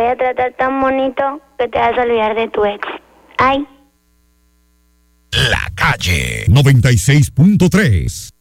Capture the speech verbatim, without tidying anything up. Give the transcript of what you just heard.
voy a tratar tan bonito que te vas a olvidar de tu ex. Ay. La Calle noventa y seis punto tres.